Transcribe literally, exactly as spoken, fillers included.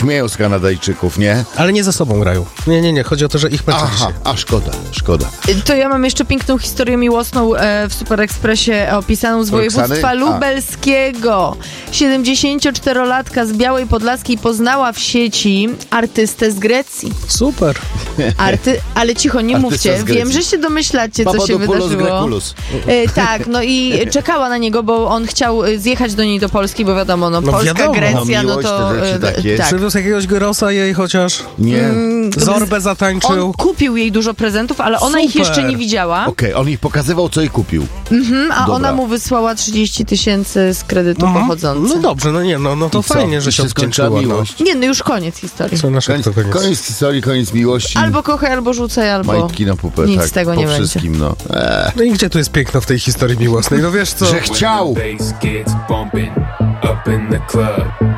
śmieją z Kanadyjczyków, nie? Ale nie ze sobą grają. Nie, nie, nie. Chodzi o to, że ich mecz Aha, a szkoda, szkoda. To ja mam jeszcze piękną historię miłosną e, w Super Expressie opisaną z województwa Roxany? lubelskiego. siedemdziesięcioczterolatka z Białej Podlaskiej poznała w sieci artystę z Grecji. Super. Arty, ale cicho, nie Artysta mówcie. z Grecji. Wiem, że się domyślacie, co się Papadopoulos wydarzyło. Graculus. E, tak, no i czekała na niego, bo on chciał e, zjechać do niej do Polski, bo wiadomo, no, No Polska, wiadomo. Grecja, No no miłość, to... te rzeczy e, takie. tak. Przywiózł jakiegoś gyrosa jej chociaż. Nie. Zorbę On zatańczył. kupił jej dużo prezentów, ale ona ich Super. jeszcze nie widziała, Okej, on ich pokazywał, co jej kupił. mhm, a Dobra. ona mu wysłała trzydzieści tysięcy z kredytu Mhm. pochodzący. No dobrze, no nie, no, no to I co? fajnie, że I się skończyła odwdzięczyła. No. miłość. Nie, no już koniec historii. Co nasze Koniec, to koniec. koniec historii, koniec miłości. Albo kochaj, albo rzucaj, albo... Majtki na pupę, nic tak. z tego po nie będzie. wszystkim, no. Eee. No i gdzie tu jest piękno w tej historii miłosnej? No wiesz co? Że chciał. When the bass gets bumping up in the club.